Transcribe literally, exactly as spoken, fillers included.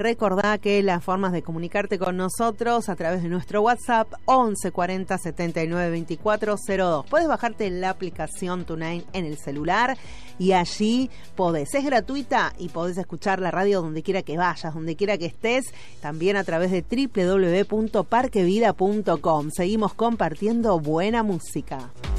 Recordá que las formas de comunicarte con nosotros a través de nuestro WhatsApp once cuarenta setenta y nueve veinticuatro cero dos. Puedes bajarte la aplicación TuneIn en el celular y allí podés. Es gratuita y podés escuchar la radio donde quiera que vayas, donde quiera que estés, también a través de doble u doble u doble u punto parque vida punto com. Seguimos compartiendo buena música.